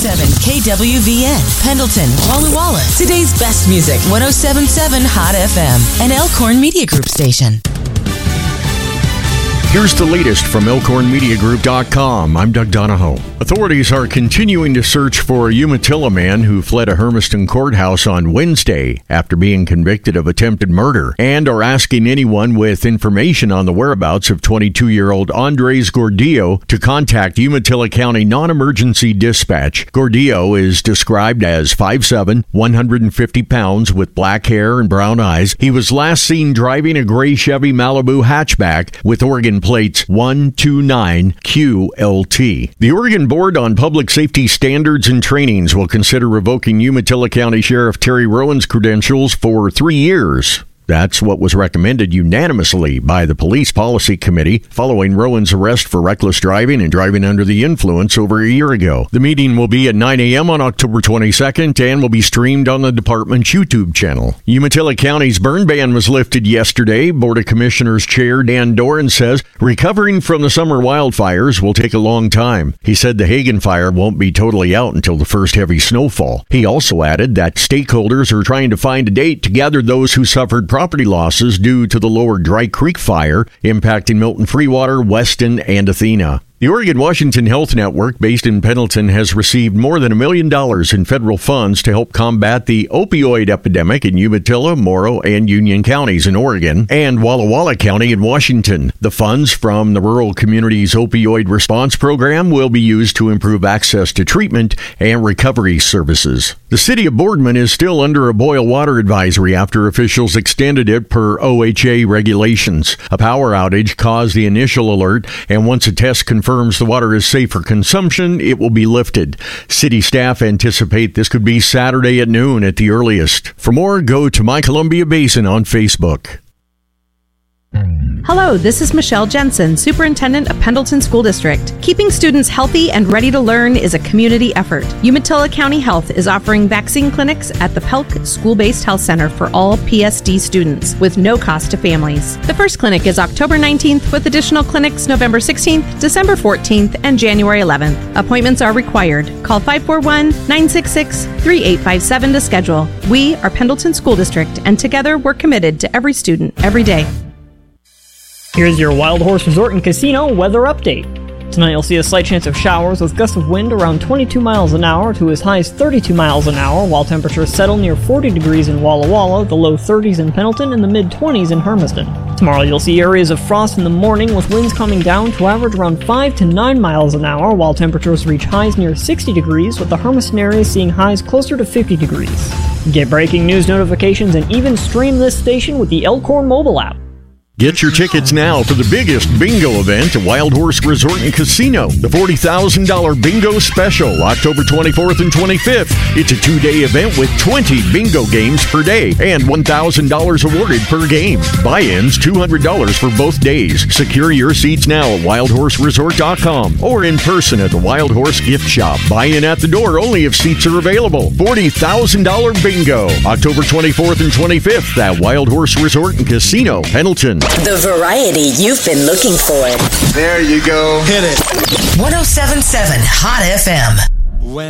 101.7 KWVN, Pendleton, Walla Walla. Today's best music, 107.7 Hot FM, an Elkhorn Media Group station. Here's the latest from ElkhornMediaGroup.com. I'm Doug Donahoe. Authorities are continuing to search for a Umatilla man who fled a Hermiston courthouse on Wednesday after being convicted of attempted murder, and are asking anyone with information on the whereabouts of 22-year-old Andres Gordillo to contact Umatilla County Non-Emergency Dispatch. Gordillo is described as 5'7", 150 pounds, with black hair and brown eyes. He was last seen driving a gray Chevy Malibu hatchback with Oregon plates 129QLT. The Oregon Board on Public Safety Standards and Trainings will consider revoking Umatilla County Sheriff Terry Rowan's credentials for 3 years. That's what was recommended unanimously by the Police Policy Committee following Rowan's arrest for reckless driving and driving under the influence over a year ago. The meeting will be at 9 a.m. on October 22nd and will be streamed on the department's YouTube channel. Umatilla County's burn ban was lifted yesterday. Board of Commissioners Chair Dan Doran says recovering from the summer wildfires will take a long time. He said the Hagen fire won't be totally out until the first heavy snowfall. He also added that stakeholders are trying to find a date to gather those who suffered property losses due to the Lower Dry Creek fire impacting Milton Freewater, Weston, and Athena. The Oregon-Washington Health Network, based in Pendleton, has received more than $1 million in federal funds to help combat the opioid epidemic in Umatilla, Morrow, and Union counties in Oregon, and Walla Walla County in Washington. The funds from the Rural Communities Opioid Response Program will be used to improve access to treatment and recovery services. The city of Boardman is still under a boil water advisory after officials extended it per OHA regulations. A power outage caused the initial alert, and once a test confirms the water is safe for consumption, it will be lifted. City staff anticipate this could be Saturday at noon at the earliest. For more, go to My Columbia Basin on Facebook. Hello, this is Michelle Jensen, Superintendent of Pendleton School District. Keeping students healthy and ready to learn is a community effort. Umatilla County Health is offering vaccine clinics at the Pelk School-Based Health Center for all PSD students with no cost to families. The first clinic is October 19th with additional clinics November 16th, December 14th, and January 11th. Appointments are required. Call 541-966-3857 to schedule. We are Pendleton School District, and together we're committed to every student every day. Here's your Wild Horse Resort and Casino weather update. Tonight you'll see a slight chance of showers with gusts of wind around 22 miles an hour to as high as 32 miles an hour, while temperatures settle near 40 degrees in Walla Walla, the low 30s in Pendleton, and the mid-20s in Hermiston. Tomorrow you'll see areas of frost in the morning with winds coming down to average around 5 to 9 miles an hour, while temperatures reach highs near 60 degrees, with the Hermiston area seeing highs closer to 50 degrees. Get breaking news notifications and even stream this station with the Elkhorn mobile app. Get your tickets now for the biggest bingo event at Wild Horse Resort and Casino. The $40,000 Bingo Special, October 24th and 25th. It's a 2-day event with 20 bingo games per day and $1,000 awarded per game. Buy-ins $200 for both days. Secure your seats now at wildhorseresort.com or in person at the Wild Horse Gift Shop. Buy-in at the door only if seats are available. $40,000 bingo, October 24th and 25th at Wild Horse Resort and Casino, Pendleton. The variety you've been looking for. There you go. Hit it. 107.7 Hot FM.